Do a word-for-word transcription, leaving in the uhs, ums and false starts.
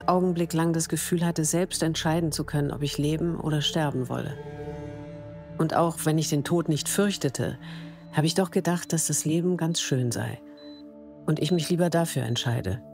Augenblick lang das Gefühl hatte, selbst entscheiden zu können, ob ich leben oder sterben wolle. Und auch wenn ich den Tod nicht fürchtete, habe ich doch gedacht, dass das Leben ganz schön sei und ich mich lieber dafür entscheide.